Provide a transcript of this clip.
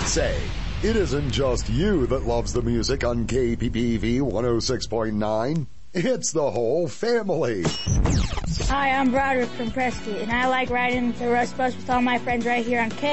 Say, it isn't just you that loves the music on KPPV 106.9. It's the whole family. Hi, I'm Broderick from Prescott, and I like riding the Rust Bus with all my friends right here on K.